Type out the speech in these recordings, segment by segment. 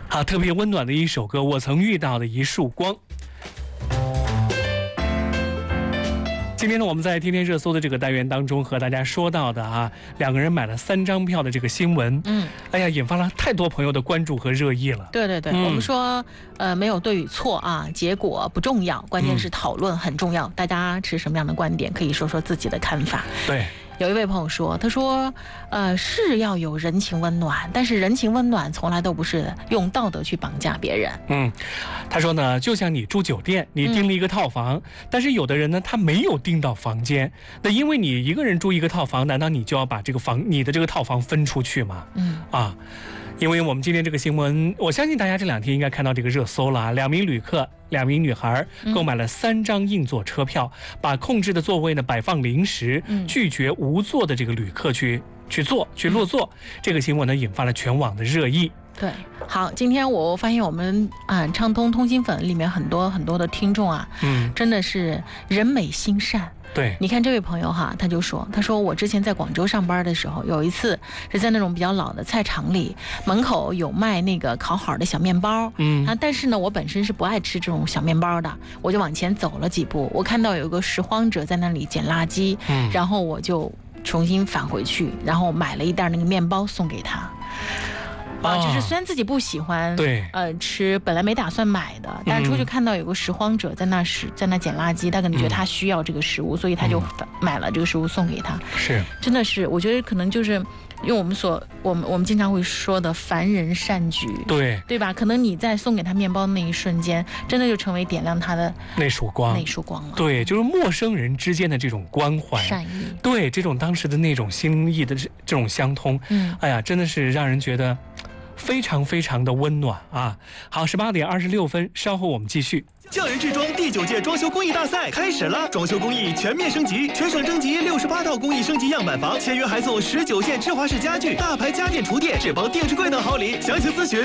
好，特别温暖的一首歌，我曾遇到的一束光。今天呢，我们在天天热搜的这个单元当中和大家说到的啊，两个人买了3张票的这个新闻，哎呀，引发了太多朋友的关注和热议了。 对对对，我们说，没有对与错啊，结果不重要，关键是讨论很重要。大家持什么样的观点，可以说说自己的看法。 对。 有一位朋友说，他说，是要有人情温暖，但是人情温暖从来都不是用道德去绑架别人。 他说呢，就像你住酒店，你订了一个套房，但是有的人呢，他没有订到房间，那因为你一个人住一个套房，难道你就要把你的这个套房分出去吗？因为我们今天这个新闻，我相信大家这2天应该看到这个热搜了啊。2名旅客，2名女孩购买了3张硬座车票，把控制的座位呢摆放临时，拒绝无座的这个旅客去落座。这个新闻呢引发了全网的热议。 对，好，今天我发现我们畅通通心粉里面很多的听众啊，真的是人美心善。 对， 你看这位朋友哈，他说我之前在广州上班的时候，有一次是在那种比较老的菜场里，门口有卖那个烤好的小面包，但是呢，我本身是不爱吃这种小面包的，我就往前走了几步，我看到有一个拾荒者在那里捡垃圾，然后我就重新返回去，然后买了一袋那个面包送给他。就是虽然自己不喜欢， 对， 吃，本来没打算买的，但出去看到有个拾荒者在那捡垃圾，他可能觉得他需要这个食物，所以他就买了这个食物送给他。 是， 真的是，我觉得可能就是用我们经常会说的凡人善举，对吧？可能你在送给他面包的那一瞬间，真的就成为点亮他的那束光了。 对，就是陌生人之间的这种关怀、 善意， 对，这种当时的那种心意的这种相通，哎呀，真的是让人觉得非常非常的温暖啊！好，18点26分，稍后我们继续。 匠人制装第9届装修工艺大赛开始了，装修工艺全面升级，全省征集68套工艺升级样板房，签约还送19件智华式家具、大牌家电厨电、智邦电视柜等好礼。详情咨询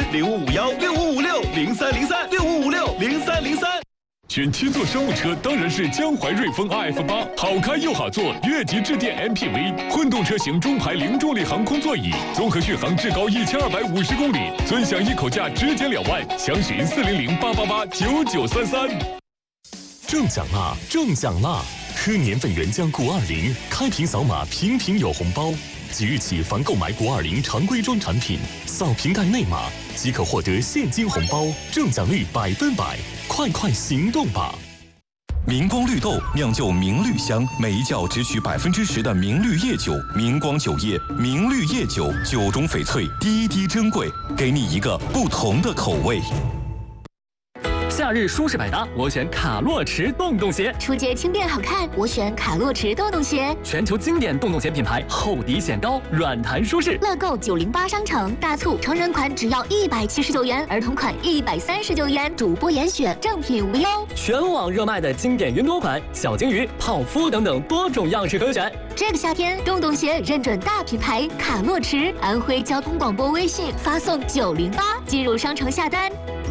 05516556030365560303。 选7座商务车当然是江淮瑞风 RF8，好开又好坐，越级致电 MPV， 混动车型中排零重力航空座椅，综合续航至高1250公里，尊享一口价直减2万，详询400-888-9933。中奖啦！中奖啦！喝年份原浆谷20，开瓶扫码瓶瓶有红包。即日起，凡购买谷20常规装产品，扫瓶盖内码即可获得现金红包，中奖率100%，快行动吧！ 明光绿豆酿就明绿香，每一窖只取10%的明绿叶酒，明光酒业明绿叶酒，酒中翡翠，滴滴珍贵，给你一个不同的口味。 夏日舒适百搭，我选卡洛驰洞洞鞋； 初阶轻便好看，我选卡洛驰洞洞鞋。 全球经典洞洞鞋品牌，厚底显高，软弹舒适。 乐购908商城大促，成人款只要179元，儿童款139元，主播严选，正品无忧。 全网热卖的经典云朵款、小金鱼、泡芙等等多种样式可选。 这个夏天，洞洞鞋认准大品牌卡洛驰，安徽交通广播微信发送908，进入商城下单。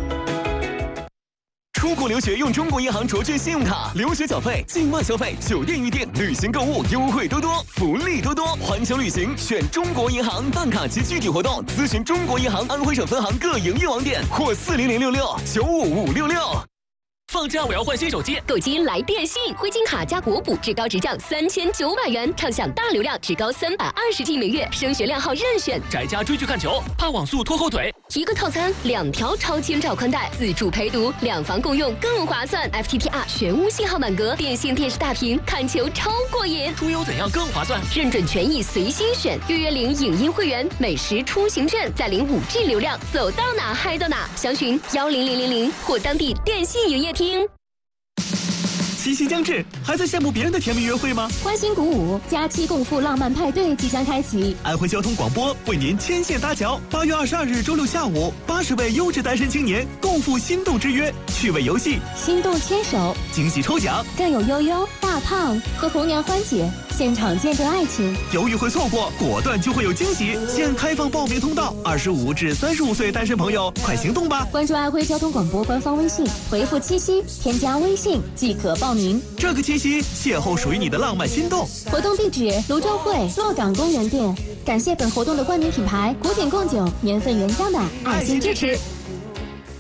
出国留学用中国银行卓越信用卡，留学缴费、境外消费、酒店预订、旅行购物优惠多多，福利多多。环球旅行选中国银行，办卡及具体活动咨询中国银行安徽省分行各营业网点或40066-95566。 放假我要换新手机， 购机来电信，灰金卡加国补至高直降3900元，畅享大流量至高320G 每月，升学亮号任选。 宅家追剧看球，怕网速拖后腿， 一个套餐2条超千兆宽带，自助陪读，2房共用更划算。FTTR 全屋信号满格，电信电视大屏，看球超过瘾。 出游怎样更划算？ 认准权益随心选，约领影音会员，美食出行券，再领5G 流量，走到哪嗨到哪。详询10000或当地电信营业厅。 七夕将至，还在羡慕别人的甜蜜约会吗？ 欢欣鼓舞，假期共赴浪漫派对即将开启。 安徽交通广播为您牵线搭桥，8月22日周六下午，80位优质单身青年共赴心动之约，趣味游戏， 心动牵手， 惊喜抽奖， 更有悠悠、大胖和红娘欢姐现场见证爱情。 犹豫会错过，果断就会有惊喜。现开放报名通道，25至35岁单身朋友快行动吧！ 关注安徽交通广播官方微信，回复七夕，添加微信即可报名。 这个七夕，邂逅属于你的浪漫心动。 活动地址：泸州会洛港公园店。感谢本活动的冠名品牌古井贡酒年份原浆的爱心支持。